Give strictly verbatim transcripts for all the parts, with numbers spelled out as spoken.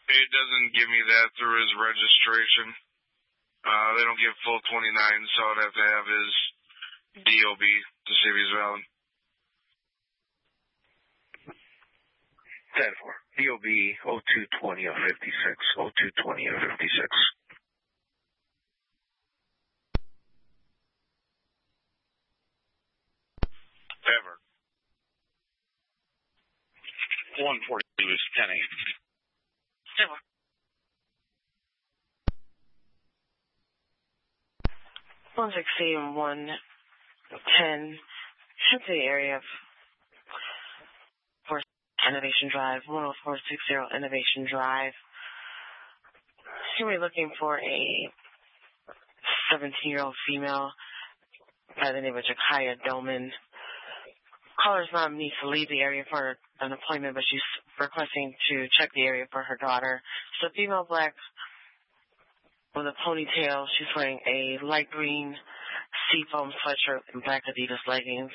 It doesn't give me that through his registration. Uh, they don't give full twenty-nine, so I'd have to have his D O B to see if he's valid. ten four. D O B oh two twenty oh fifty-six. oh two twenty oh fifty-six. Ever. one forty-two is ten eight. Ever. one sixty and one ten. Head to the area of Innovation Drive, one oh four sixty Innovation Drive. So we're looking for a seventeen-year-old female by the name of Jakaya Doman. Caller's mom needs to leave the area for an appointment, but she's requesting to check the area for her daughter. So female black with a ponytail. She's wearing a light green seafoam sweatshirt and black Adidas leggings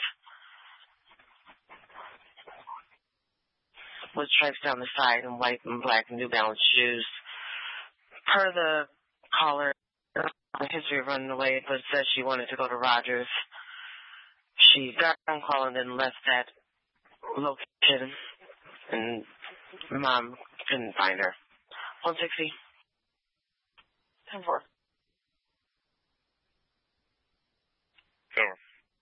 with stripes down the side and white and black New Balance shoes. Per the caller, the history of running away, but said she wanted to go to Rogers. She got a phone call and then left that location, and mom couldn't find her. one sixty. ten four. Over.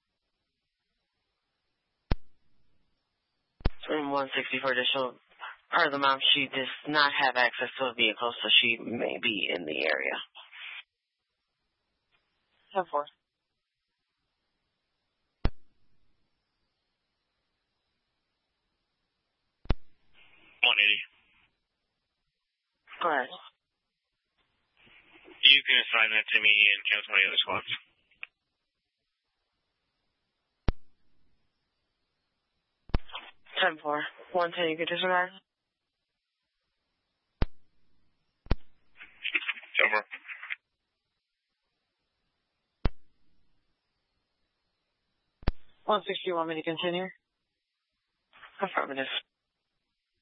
And one sixty for additional. Per the mom, she does not have access to a vehicle, so she may be in the area. ten four. one eighty. Go ahead. You can assign that to me and cancel any other slots. ten four. one ten, you can disregard. Over. one sixty, you want me to continue? Affirmative.